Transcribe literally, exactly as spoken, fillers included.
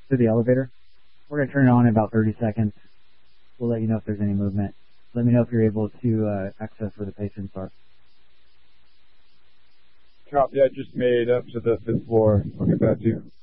to the elevator. We're going to turn it on in about thirty seconds. We'll let you know if there's any movement. Let me know if you're able to uh, access where the patients are. Copy. I just made up to the fifth floor. I'll get back to you.